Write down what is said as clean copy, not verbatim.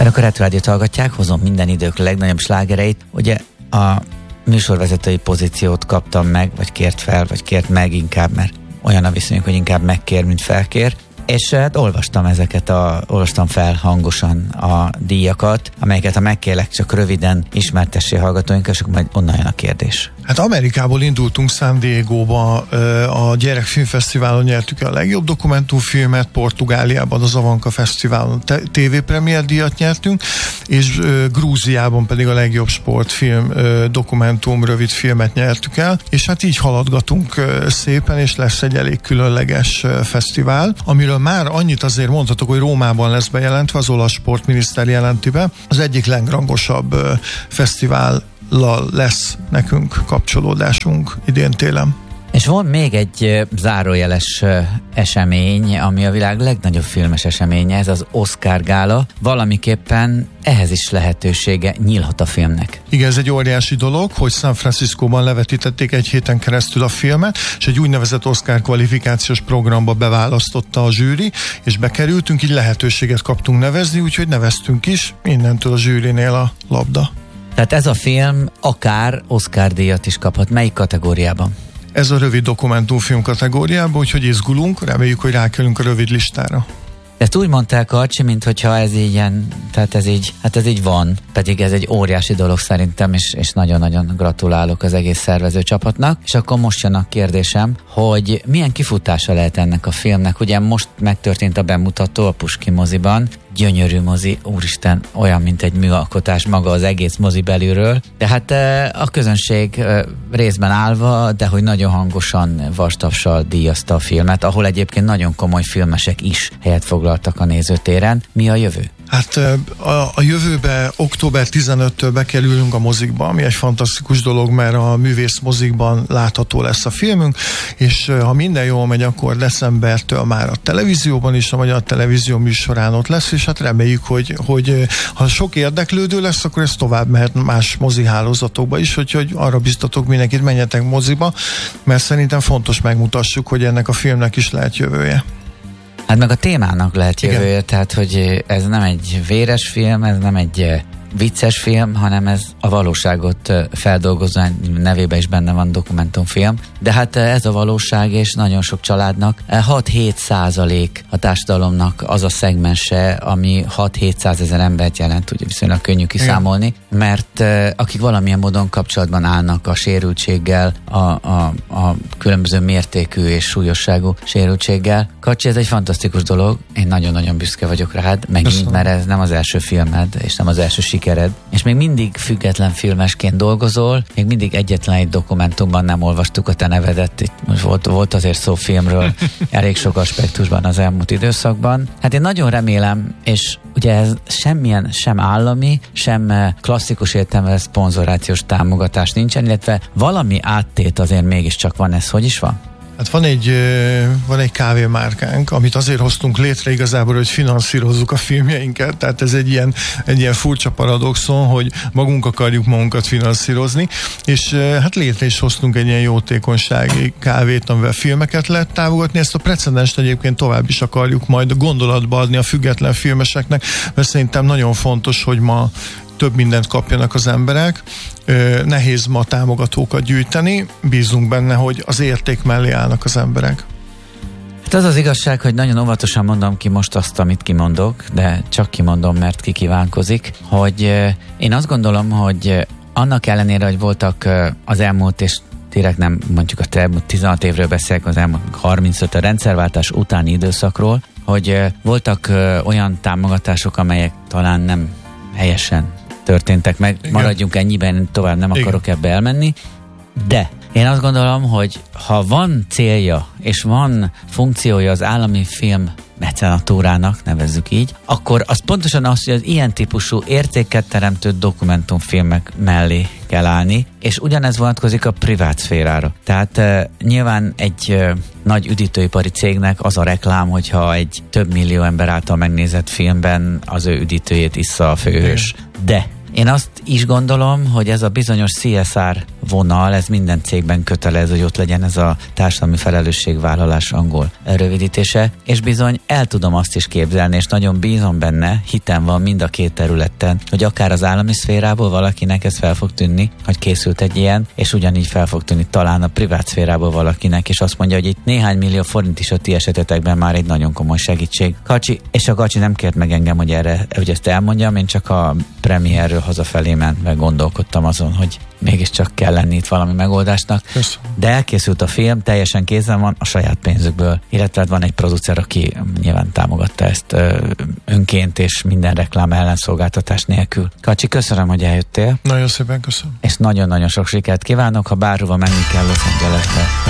Önök a Retro Rádiót hallgatják, hozom minden idők legnagyobb slágereit. Ugye a műsorvezetői pozíciót kaptam meg, vagy kért fel, vagy kért meg inkább, mert olyan a viszonyunk, hogy inkább megkér, mint felkér. És hát olvastam fel hangosan a díjakat, amelyeket ha megkérlek, csak röviden ismertessé hallgatóink, és akkor majd onnan jön a kérdés. Hát Amerikából indultunk San Diego-ba, a Gyerekfilmfesztiválon nyertük el a legjobb dokumentumfilmet, Portugáliában az Avanka Fesztiválon TV-premier díjat nyertünk, és Grúziában pedig a legjobb sportfilm, dokumentum, rövidfilmet nyertük el, és hát így haladgatunk szépen, és lesz egy elég különleges fesztivál, amiről már annyit azért mondhatok, hogy Rómában lesz bejelentve, az olasz sportminiszter jelenti be, az egyik legrangosabb fesztivál lesz nekünk kapcsolódásunk idén télen. És van még egy zárójeles esemény, ami a világ legnagyobb filmes eseménye, ez az Oscar gála. Valamiképpen ehhez is lehetősége nyílhat a filmnek. Igen, ez egy óriási dolog, hogy San Franciscóban levetítették egy héten keresztül a filmet, és egy úgynevezett Oscar kvalifikációs programba beválasztotta a zsűri, és bekerültünk, így lehetőséget kaptunk nevezni, úgyhogy neveztünk is, innentől a zsűrinél a labda. Tehát ez a film akár Oscar-díjat is kaphat. Melyik kategóriában? Ez a rövid dokumentumfilm kategóriában, úgyhogy izgulunk, reméljük, hogy rákerülünk a rövid listára. Ezt úgy mondták, Arcsi, mintha ez ilyen, tehát ez így van, pedig ez egy óriási dolog szerintem, és nagyon-nagyon gratulálok az egész szervező csapatnak. És akkor most jön a kérdésem, hogy milyen kifutása lehet ennek a filmnek? Ugye most megtörtént a bemutató a Puskin moziban, gyönyörű mozi, úristen, olyan, mint egy műalkotás maga az egész mozi belülről. De hát a közönség részben állva, de hogy nagyon hangosan vastapssal díjazta a filmet, ahol egyébként nagyon komoly filmesek is helyet foglaltak a nézőtéren. Mi a jövő? Hát a jövőbe október 15-től bekerülünk a mozikba, ami egy fantasztikus dolog, mert a művész mozikban látható lesz a filmünk, és ha minden jól megy, akkor decembertől már a televízióban is, a Magyar Televízió műsorán ott lesz, és hát reméljük, hogy ha sok érdeklődő lesz, akkor ez tovább mehet más mozihálózatokba is, hogy arra biztatok mindenkit, menjetek moziba, mert szerintem fontos megmutassuk, hogy ennek a filmnek is lehet jövője. Hát meg a témának lehet jövője, igen. Tehát, hogy ez nem egy véres film, ez nem egy vicces film, hanem ez a valóságot feldolgozó, nevében is benne van dokumentumfilm. De hát ez a valóság, és nagyon sok családnak 6-7% a társadalomnak az a szegmense, ami 6-700 ezer embert jelent, ugye viszonylag könnyű kiszámolni, mert akik valamilyen módon kapcsolatban állnak a sérültséggel, a különböző mértékű és súlyosságú sérültséggel. Kacsi, ez egy fantasztikus dolog, én nagyon-nagyon büszke vagyok rád, megint, mert ez nem az első filmed, és nem az első sikered, és még mindig független filmesként dolgozol, még mindig egyetlen egy dokumentumban nem olvastuk a te nevedet, itt most volt azért szó filmről elég sok aspektusban az elmúlt időszakban. Hát én nagyon remélem, és ugye ez semmilyen, sem állami, sem klasszikus értelemben szponzorációs támogatás nincsen, illetve valami áttét azért mégiscsak van, ez hogy is van? Hát van egy kávémárkánk, amit azért hoztunk létre igazából, hogy finanszírozzuk a filmjeinket, tehát ez egy ilyen furcsa paradoxon, hogy magunk akarjuk magunkat finanszírozni, és hát létre is hoztunk egy ilyen jótékonysági kávét, amivel filmeket lehet támogatni. Ezt a precedenst egyébként tovább is akarjuk majd gondolatba adni a független filmeseknek, mert szerintem nagyon fontos, hogy ma több mindent kapjanak az emberek. Nehéz ma támogatókat gyűjteni, bízunk benne, hogy az érték mellé állnak az emberek. Hát az az igazság, hogy nagyon óvatosan mondom ki most azt, amit kimondok, de csak kimondom, mert ki kívánkozik, hogy én azt gondolom, hogy annak ellenére, hogy voltak az elmúlt, és tényleg nem mondjuk az elmúlt 16 évről beszélek, az elmúlt 35 a rendszerváltás utáni időszakról, hogy voltak olyan támogatások, amelyek talán nem helyesen történtek meg. Igen. Maradjunk ennyiben, tovább nem akarok ebbe elmenni. De én azt gondolom, hogy ha van célja és van funkciója az állami film mecenatúrának, nevezzük így, akkor az pontosan az, hogy az ilyen típusú értéket teremtő dokumentumfilmek mellé kell állni, és ugyanez vonatkozik a privát szférára. Tehát nyilván egy nagy üdítőipari cégnek az a reklám, hogyha egy több millió ember által megnézett filmben az ő üdítőjét issza a főhős. De Én azt is gondolom, hogy ez a bizonyos CSR vonal, ez minden cégben kötelező, hogy ott legyen ez a társadalmi felelősségvállalás angol rövidítése, és bizony el tudom azt is képzelni, és nagyon bízom benne, hitem van mind a két területen, hogy akár az állami szférából valakinek ez fel fog tűnni, hogy készült egy ilyen, és ugyanígy fel fog tűnni talán a privát szférából valakinek, és azt mondja, hogy itt néhány millió forint is a ti esetetekben már egy nagyon komoly segítség. Kacsi, és a Kacsi nem kért meg engem, hogy ezt elmondjam, én csak a premierről hazafelé mentve gondolkodtam azon, hogy mégiscsak kell lenni itt valami megoldásnak. Köszönöm. De elkészült a film, teljesen kézen van a saját pénzükből, illetve van egy producer, aki nyilván támogatta ezt önként és minden reklám ellenszolgáltatás nélkül. Kacsi, köszönöm, hogy eljöttél. Nagyon szépen köszönöm. És nagyon-nagyon sok sikert kívánok, ha bárhova menni kell Los Angelesbe.